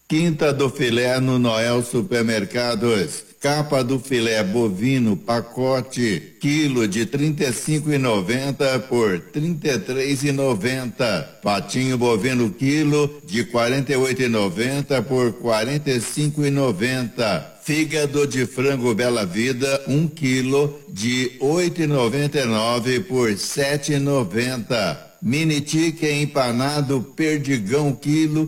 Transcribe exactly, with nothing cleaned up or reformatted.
Quinta do filé no Noel Supermercados. Capa do filé bovino pacote quilo de trinta e cinco e noventa por trinta e três e noventa. Patinho bovino quilo de quarenta e oito e noventa por quarenta e cinco e noventa. Fígado de frango Bela Vida um quilo de oito e noventa e nove por sete e noventa. Mini tique empanado Perdigão quilo